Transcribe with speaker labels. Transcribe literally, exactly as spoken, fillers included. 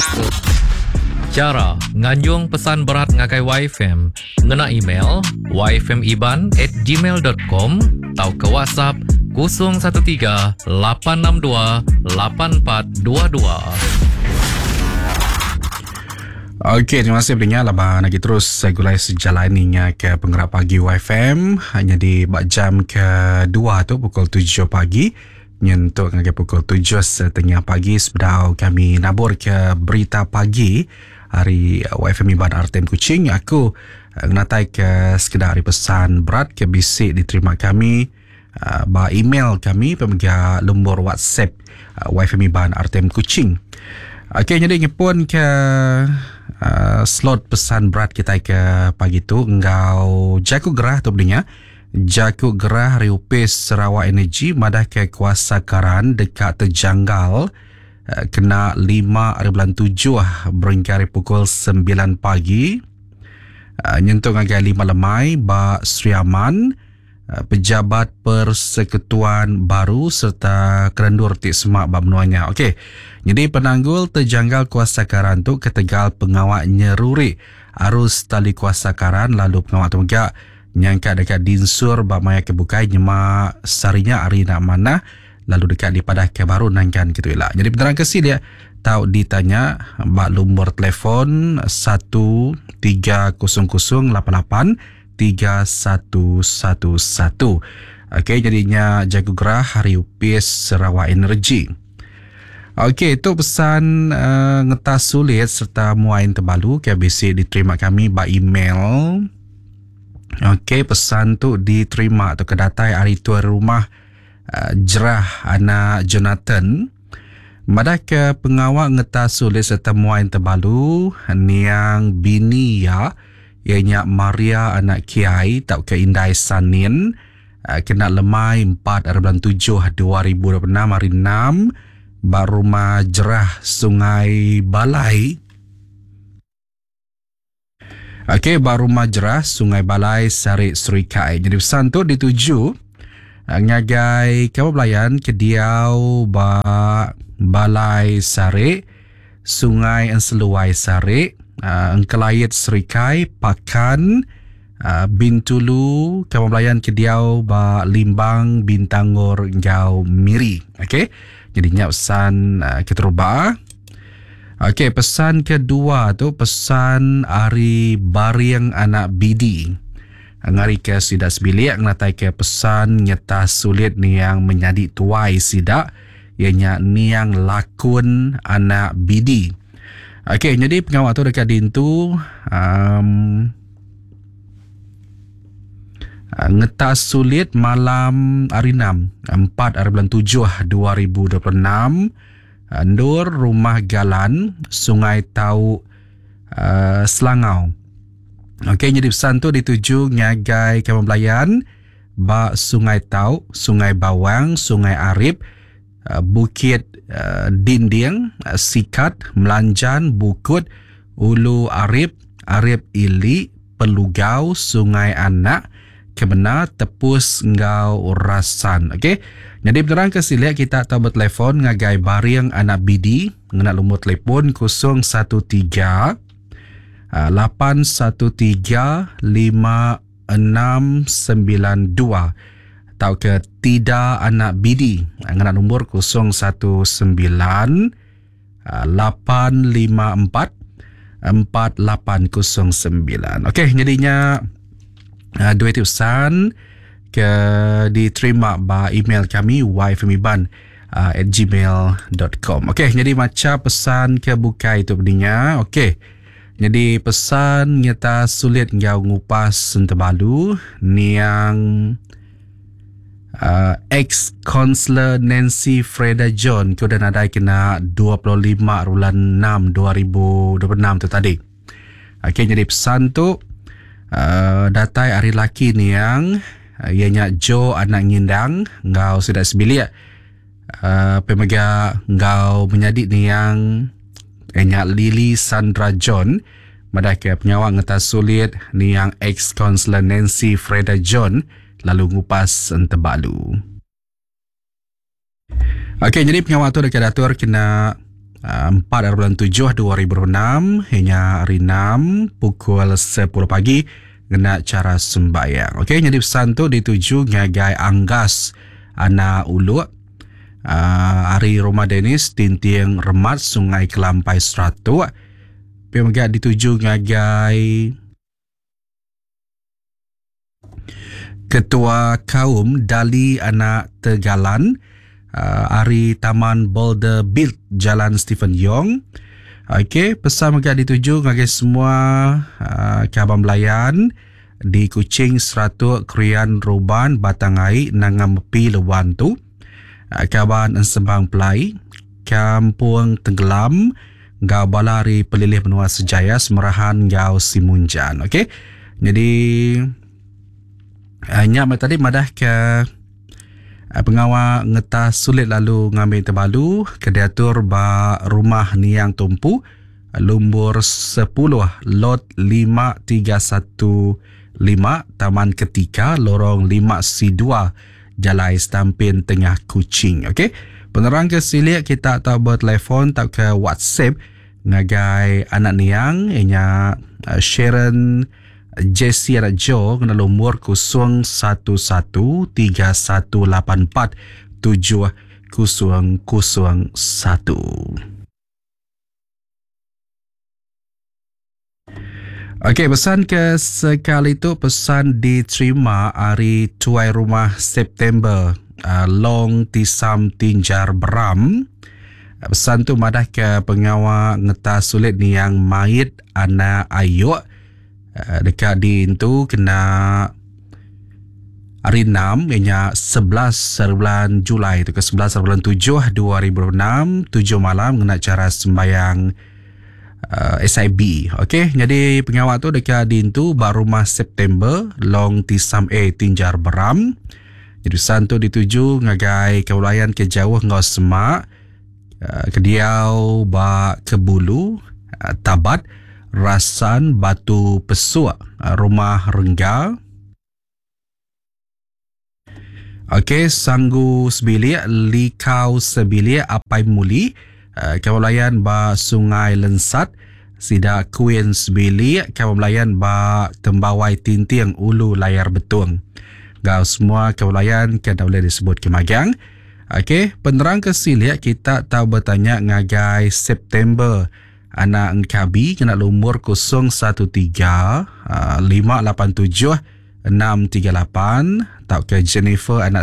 Speaker 1: Cara nganyung pesan berat ngagai Y F M ngena email y f m iban at gmail dot com atau ke WhatsApp kosong satu tiga lapan enam dua lapan empat dua dua.
Speaker 2: Okey, terima kasih pendengar. Labah lagi terus saya gulai sejalaninya ke penggerak pagi Y F M hanya di bak jam kedua tu pukul tujuh pagi nyentuk ngagai pukul tujuh setengah pagi sebelum kami nabur ke berita pagi hari Y F M Iban R T M Kuching. Aku ngatai ke sekedar hari pesan berat ke bisik diterima kami uh, ba email kami pemegang nombor WhatsApp uh, Y F M Iban R T M Kuching. Okey, jadi ngepun ke uh, slot pesan berat kita ke pagi tu engkau Jaku Gerah tu belinya Jaku Gerah Riupis Sarawak Energy madah ke kuasa karan dekat terjanggal uh, kena lima hari bulan tujuh beringkari pukul sembilan pagi uh, nyentuh ngagai lima lemai ba Sri Aman uh, pejabat persekutuan baru serta kerendur tik semak ba menuanya. Okey, jadi penanggul terjanggal kuasa karan tu ketegal pengawak nyeruri arus tali kuasa karan lalu pengawak tu megak nyangka dekat dinsur ba maya kebukai nyemak sarinya hari nak mana lalu dekat di padah ke baru nangkan gitu lah. Jadi penerang kesi dia tahu ditanya ba nombor telefon satu tiga kosong kosong lapan lapan tiga satu satu satu. Okey, jadinya Jagu Gerah Hari Upis Sarawak Energy. Okey, itu pesan uh, ngetas sulit serta muain terbalu K B C diterima kami ba email. Okey, pesan tu diterima atau kedatai hari tuan rumah uh, Jerah anak Jonathan. Madah ke pengawak ngetas sulit serta muain terbalu niang bini ya ianya Maria anak Kiai tak ke Indai Sanin uh, kena lemai empat hari bulan tujuh dua ribu dua puluh enam hari enam ba rumah Jerah Sungai Balai. Okey, ba rumah Jerah Sungai Balai Sarik Serikai. Jadi pesan tu dituju ngagai Kabupaten Kediau ba Balai Sarik Sungai Enseluai Sarik uh, Engkelayit Serikai Pakan uh, Bintulu Kabupaten Kediau ba Limbang Bintangor Ngau Miri. Okey, jadinya pesan uh, kita rubah. Okey, pesan kedua tu pesan Ari Bariang anak Bidi. Ngari ke sidak sebilik ngatai ke pesan nyata sulit ni yang menjadi tuai sidak ianya niang lakun anak Bidi. Okey, jadi pengawal tu dekat dintu um, ngetas sulit malam hari enam empat hari bulan tujuh dua ribu dua puluh enam Nur Rumah Galan Sungai Tau uh, Selangau. Okey, jadi pesan tu dituju ngagai Kabupaten ba Sungai Tau, Sungai Bawang, Sungai Arif, uh, Bukit uh, Dinding, uh, Sikat, Melanjan, Bukut, Ulu Arif, Arif Ili, Pelugau, Sungai Anak, Kebenar, Tepus, Ngau, Rasan. Okey, jadi penerang kesilik kita tahu bertelefon ngagai Bariang anak Bidi ngena nombor telefon kosong satu tiga lapan satu tiga lima enam sembilan dua atau ke Tidak anak Bidi ngena nombor kosong satu sembilan lapan lima empat empat lapan kosong sembilan. Okey, jadinya uh, dua tiusan ke diterima ba email kami y f m iban uh, at gmail dot com. Okey, jadi macam pesan ke bukai itu bedinya. Okey, jadi pesan nyata sulit ngau ngupas senterbalu niang uh, ex-Consular Nancy Freda John kau dah nadai kena dua puluh lima bulan enam dua ribu dua puluh enam tu tadi. Okey, jadi pesan tu uh, datai hari laki niang ianya Jo anak ngindang ngau sudah sebilik uh, pemega ngau menyadik ni yang ianya Lily Sandra John madah ke penyawak ngetas sulit ni yang ex-Consular Nancy Freda John lalu ngupas entebalu. Okey, jadi penyawak tu dekat datur kena uh, empat hari bulan tujuh dua ribu enam hingga hari enam pukul sepuluh pagi kena cara sembahyang. Okey, jadi pesan tu dituju ngagai Anggas anak Uluk. Uh, hari Rumah Denis Tintiang Remat Sungai Kelampai Seratu. Pemegak dituju ngagai Ketua Kaum Dali Anak Tegalan, uh, hari Taman Boulder Build Jalan Stephen Yong. Okey, pesan megak dituju ngagai semua uh, Kabang Belayan di Kuching Seratu Krian Roban Batangai Nangam Mepi Lewan tu. Kaban Ensembang Pelai, Kampung Tenggelam, Gau Balari Pelilih Benua Sejaya, Semerahan Gau Simunjan. Okey. Jadi nyak tadi madah ke pengawal ngetah sulit lalu ngambil terbalu ke diatur ba rumah Niang Tumpu Lumbur sepuluh lot lima tiga satu lima Taman Ketika Lorong lima C dua Jalai Stampin Tengah Kuching. Okey. Penerang ke silik kita tak bertelefon tak ke WhatsApp ngagai anak niang ianya uh, Sharon Jessie Rajo kena lumur kosong satu satu tiga satu lapan empat tujuh kosong kosong satu. Okey, pesan ke sekali tu pesan diterima hari tuai rumah September uh, Long Tisam Tinjar Beram. Pesan tu madah ke pengawal ngeta sulit ni yang mait anak ayuk uh, dekat di itu kena hari enam ianya sebelas bulan Julai tu ke sebelas bulan tujuh dua ribu enam tujuh malam kena cara sembahyang Uh, S I B. Okey, jadi pengawal tu dekat dintu baru rumah September Long Tisam A Tinjar Beram. Jadi pesan tu dituju ngagai kewilayan ke jauh ngau semak uh, ke Diau ba Kebulu uh, Tabat Rasan Batu Pesuk uh, Rumah Rengga. Okey, Sanggu Sebilik Likau Sebilik Apai Muli uh, kewilayan ba Sungai Lensat Sida Queen Sebilik kewilayan ba Tembawai Tintiang Ulu Layar Betung. Gau semua kewilayan ke boleh disebut ke magang. Okey, penerang ke silik kita tahu bertanya ngagai September anak Engkabi kena lumur kosong satu tiga lima lapan tujuh enam tiga lapan. Tahu ke Jennifer anak